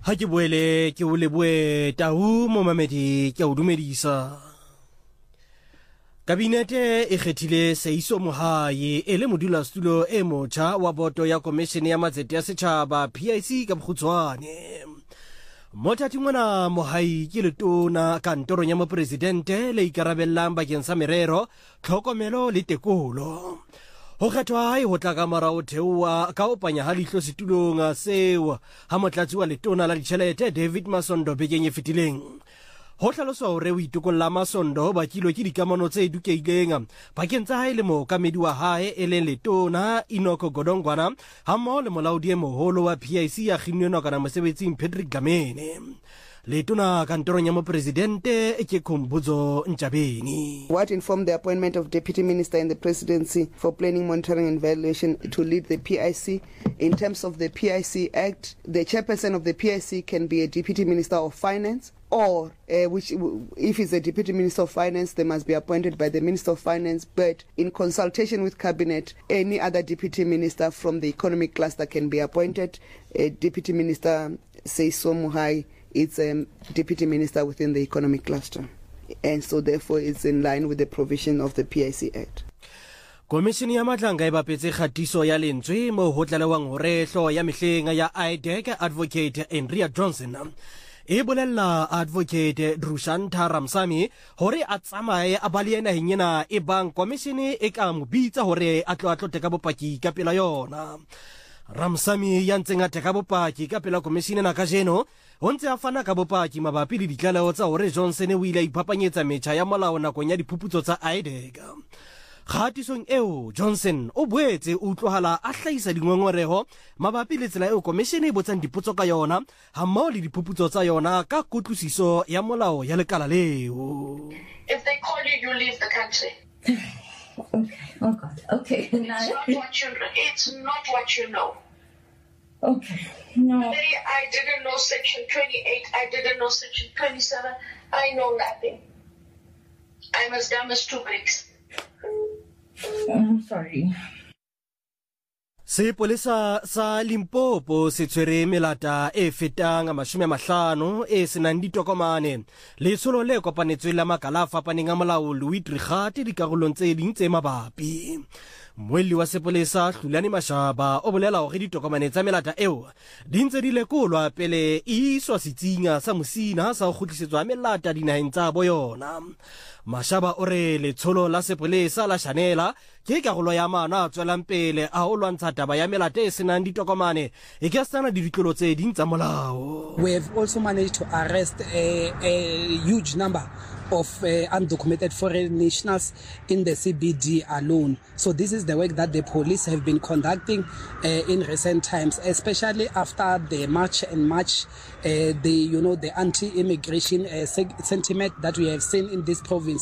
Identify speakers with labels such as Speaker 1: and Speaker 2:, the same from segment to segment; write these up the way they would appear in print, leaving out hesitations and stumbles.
Speaker 1: Ha ke boele ke o leboe Tau Momamedi ke o dumedisa. Kabinete e kgethile Seiso Mohae e le modulasetulo e motjha wa boto ya komishene ya matsete ya setjhaba PIC ka bokgutshwane. Mothating mona Mohae ke letona kantorong ya mopresidente le ikarabellang bakeng sa merero, tlhokomelo le tekolo. Ho kgethwa hae ho tla ka morao theowa ka ho panya ha leihlo setulong seo ha motlatsi wa letona la ditjhelete David Masondo bekeng e fetileng. Ho hlaloswa hore o itokolla Masondo ba kilwe ke dikamano tse dukeileng bakeng tsa hae le mookamedi wa hae e leng letona Enoch Godongwana hammoho le molaodi e moholo wa PIC ya kginnwe nakwana mosebetsing Patrick Gamene. Letona kantorong ya mopresidente ke Khumbudzo Ntshabeni.
Speaker 2: What informed the appointment of Deputy Minister in the Presidency for Planning, Monitoring and Evaluation to lead the PIC? In terms of the PIC Act, the chairperson of the PIC can be a Deputy Minister of Finance, or if it's a Deputy Minister of Finance, they must be appointed by the Minister of Finance, but in consultation with Cabinet, any other Deputy Minister from the economic cluster can be appointed. Deputy Minister Seiso Mohae, it's a Deputy Minister within the economic cluster, and so therefore it's in line with the provision of the PIC Act.
Speaker 1: Komishini ya matlanga e bapetse kgatiso ya lentswe mo ho tlalewang hore hlo ya mehleng ya IDEC Advocate Andrea Johnson e bolella Advocate Drushantha Ramsamy hore a tsamaye a bale naheng ena e bang komishini e ka mo bitsa hore a tlo teka bopaki ka pela yona. Ramsamy ya ntseng a teka bopaki ka pela komishini na kajeno o ntse a fana ka bopaki mabapi le ditlaleho tsa hore Johnson o ile a iphapanyetsa metjha ya molao nakong ya diphuputso tsa IDEC. Kgatisong eo Johnson o boetse o tlohala a hlahisa dingongorego mabapi le tsela eo komishene e botsang dipotso ka yona hammoho le diphuputso tsa yona ka kutlwisiso ya molao ya lekala leo.
Speaker 3: If they call you, you leave the country.
Speaker 4: Okay. Oh God. Okay.
Speaker 3: It's not what you know.
Speaker 4: Okay. No.
Speaker 3: Today I didn't know Section 28. I didn't know Section 27. I know nothing. I'm as dumb as two bricks.
Speaker 4: I'm sorry.
Speaker 1: Sepolesa sa Limpopo se tshwere melata e fetang 50 e senang ditokomane. Letsholo le kopanetsweng la makala a fapaneng a molao Louis Trichardt dikarolong tse ding tse mabapi. Moelli wa sepolesa Hlulani Mashaba o bolela hore ditokomane tsa melata eo di ntse di lekolwa pele e iswa setsinga sa mosina sa ho kgutlisetswa melata dinaheng tsa boyona. Mashaba o re letsholo la sepolesa la Shanela ke karolo ya maano a tswelang pele a ho lwantsha taba ya melata e senang ditokomane e ka sana ditlolo tse ding tsa molao.
Speaker 5: We have also managed to arrest a huge number of undocumented foreign nationals in the CBD alone. So this is the work that the police have been conducting in recent times, especially after the March and March, the anti-immigration sentiment that we have seen in this province.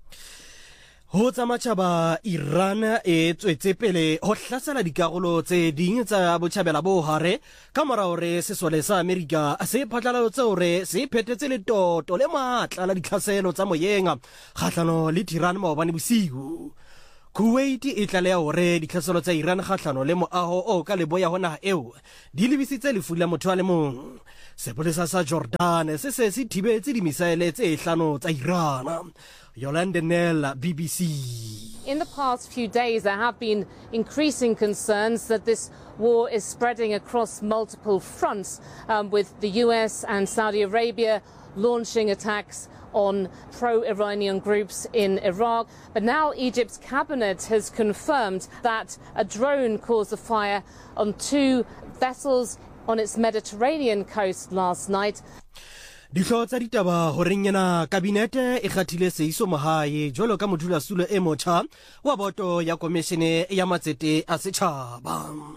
Speaker 1: Ho tsa matjhaba Iran e tswetse pele ho hlasela dikarolo tse ding tsa botjhabela bo hare ka mora hore sesole sa America se phatlalatse hore se phethetse le toto le matla la ditlhaselo tsa moyenga kgahlano le Iran maobane bosiu. Kuwait e tlaleha hore ditlhaselo tsa Iran kgahlano le moaho o ka leboya hona eo di lebisitse lefu la motho a le mong. Sepolesa sa Jordan se thibetse dimisaele tse hlano tsa Iran. Yolande Nel, BBC.
Speaker 6: In the past few days, there have been increasing concerns that this war is spreading across multiple fronts, with the US and Saudi Arabia launching attacks on pro-Iranian groups in Iraq. But now Egypt's cabinet has confirmed that a drone caused a fire on 2 vessels on its Mediterranean coast last night.
Speaker 1: Dihlo tsa ditaba horeng yana kabinete e kgathile Seiso Mohae jwalo ka modulasetulo e motjha wa boto ya komishene ya matsete a setjhaba.